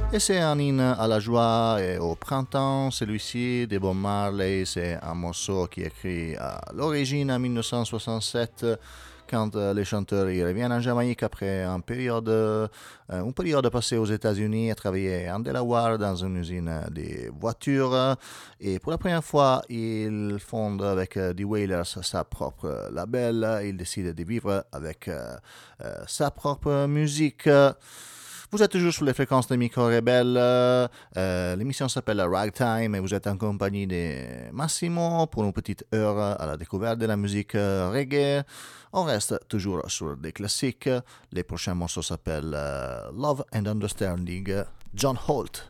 Et c'est un hymne à la joie et au printemps, celui-ci de Bob Marley. C'est un morceau qui est écrit à l'origine en 1967 quand les chanteurs y reviennent en Jamaïque après une période passée aux États-Unis à travailler en Delaware dans une usine de voitures. Et pour la première fois, ils fondent avec The Wailers sa propre label. Ils décident de vivre avec sa propre musique. Vous êtes toujours sur les fréquences de Micro Rebelle. L'émission s'appelle Ragtime et vous êtes en compagnie de Massimo pour une petite heure à la découverte de la musique reggae. On reste toujours sur des classiques. Les prochains morceaux s'appellent Love and Understanding, John Holt.